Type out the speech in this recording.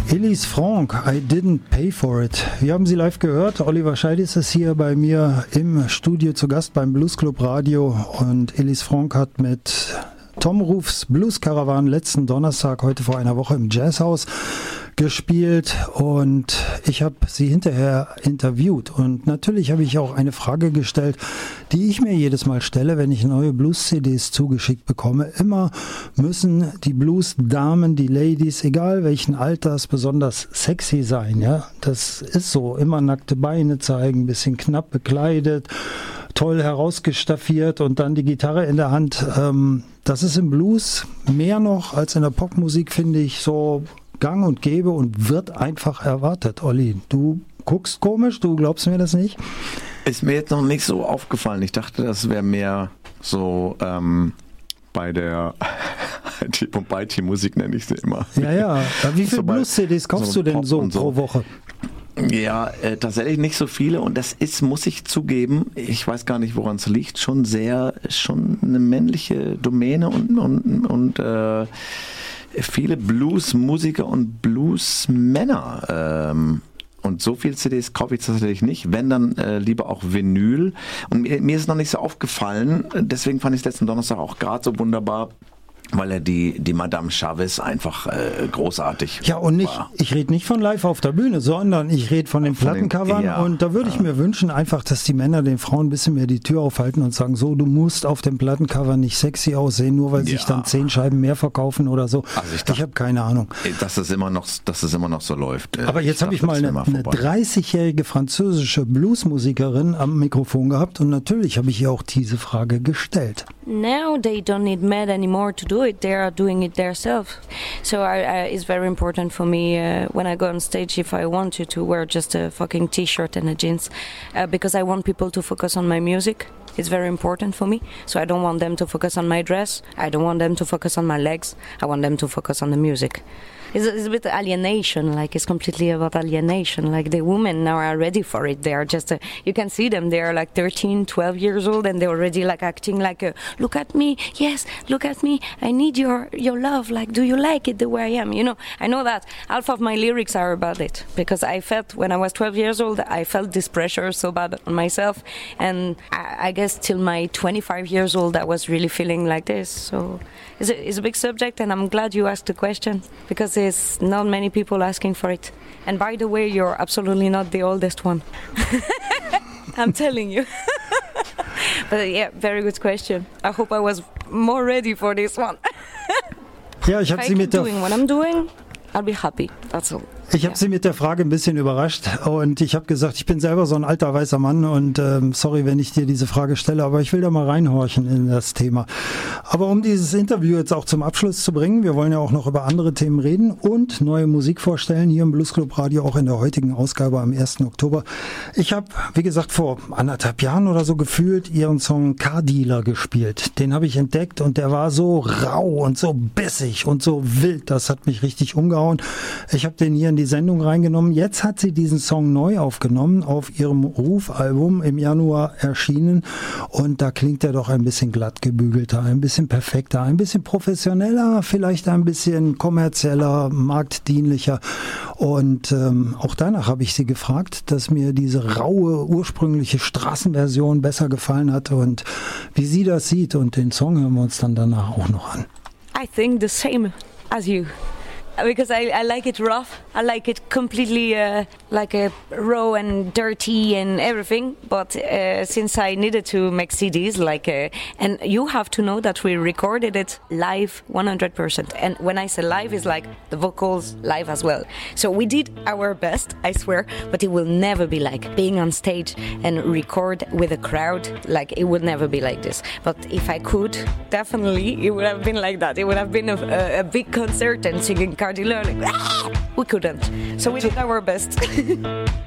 Elise Franck, I didn't pay for it. Wir haben sie live gehört. Oliver Scheidis ist hier bei mir im Studio zu Gast beim Blues Club Radio und Elise Franck hat mit Tom Rufs Blues Caravan letzten Donnerstag, heute vor einer Woche im Jazzhaus gespielt und ich habe sie hinterher interviewt und natürlich habe ich auch eine Frage gestellt, die ich mir jedes Mal stelle, wenn ich neue Blues-CDs zugeschickt bekomme. Immer müssen die Blues-Damen, die Ladies, egal welchen Alters, besonders sexy sein. Ja, das ist so. Immer nackte Beine zeigen, ein bisschen knapp bekleidet, toll herausgestaffiert und dann die Gitarre in der Hand. Das ist im Blues mehr noch als in der Popmusik, finde ich, so gang und gäbe und wird einfach erwartet. Olli, du guckst komisch, du glaubst mir das nicht? Ist mir jetzt noch nicht so aufgefallen. Ich dachte, das wäre mehr so bei der Musik nenne ich sie immer. Ja. Wie viele so Blues-CDs kaufst du denn so pro Woche? Ja, tatsächlich nicht so viele und das ist, muss ich zugeben, ich weiß gar nicht, woran es liegt, schon eine männliche Domäne und viele Blues-Musiker und Blues-Männer. Und so viele CDs kaufe ich tatsächlich nicht. Wenn, dann lieber auch Vinyl. Und mir ist noch nicht so aufgefallen, deswegen fand ich es letzten Donnerstag auch gerade so wunderbar, weil er die Madame Chavez einfach großartig Ja, und nicht, war. Ich rede nicht von live auf der Bühne, sondern ich rede von den Plattencovern und da würde ich mir wünschen einfach, dass die Männer den Frauen ein bisschen mehr die Tür aufhalten und sagen, so, du musst auf dem Plattencover nicht sexy aussehen, nur weil sich dann 10 Scheiben mehr verkaufen oder so. Also ich habe keine Ahnung. Dass es immer noch so läuft. Aber jetzt habe ich mal eine 30-jährige französische Bluesmusikerin am Mikrofon gehabt und natürlich habe ich ihr auch diese Frage gestellt. Now they don't need men anymore to do it. They are doing it themselves. So it's very important for me when I go on stage, if I want to wear just a fucking t-shirt and a jeans, because I want people to focus on my music. It's very important for me. So I don't want them to focus on my dress. I don't want them to focus on my legs. I want them to focus on the music. It's a bit alienation, like it's completely about alienation. Like the women now are ready for it. They are just, you can see them, they are like 13, 12 years old and they're already like acting like, look at me, yes, look at me, I need your love, like do you like it the way I am? You know, I know that half of my lyrics are about it because I felt when I was 12 years old, I felt this pressure so bad on myself and I guess till my 25 years old I was really feeling like this. So it's a big subject and I'm glad you asked the question because there's not many people asking for it. And by the way, you're absolutely not the oldest one. I'm telling you. But yeah, very good question. I hope I was more ready for this one. Ja, ich habe sie mit der doing what I'm doing, I'll be happy. That's all. Ich habe sie mit der Frage ein bisschen überrascht und ich habe gesagt, ich bin selber so ein alter weißer Mann und sorry, wenn ich dir diese Frage stelle, aber ich will da mal reinhorchen in das Thema. Aber um dieses Interview jetzt auch zum Abschluss zu bringen, wir wollen ja auch noch über andere Themen reden und neue Musik vorstellen, hier im Blues Club Radio, auch in der heutigen Ausgabe am 1. Oktober. Ich habe, wie gesagt, vor 1,5 Jahren oder so gefühlt ihren Song Car Dealer gespielt. Den habe ich entdeckt und der war so rau und so bissig und so wild, das hat mich richtig umgehauen. Ich habe den hier in die Sendung reingenommen. Jetzt hat sie diesen Song neu aufgenommen, auf ihrem Ruf-Album im Januar erschienen und da klingt er doch ein bisschen glatt gebügelter, ein bisschen perfekter, ein bisschen professioneller, vielleicht ein bisschen kommerzieller, marktdienlicher und auch danach habe ich sie gefragt, dass mir diese raue, ursprüngliche Straßenversion besser gefallen hat und wie sie das sieht und den Song hören wir uns dann danach auch noch an. I think the same as you. Because I like it rough, I like it completely like raw and dirty and everything, but since I needed to make CDs, and you have to know that we recorded it live 100%, and when I say live, it's like the vocals live as well. So we did our best, I swear, but it will never be like being on stage and record with a crowd, like it would never be like this. But if I could, definitely it would have been like that. It would have been a big concert and singing Car Dealer, like, we couldn't. So we did our best.